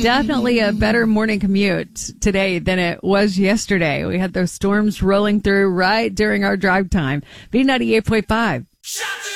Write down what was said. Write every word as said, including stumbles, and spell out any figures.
definitely a better morning commute today than it was yesterday. We had those storms rolling through right during our drive time. B ninety-eight point five.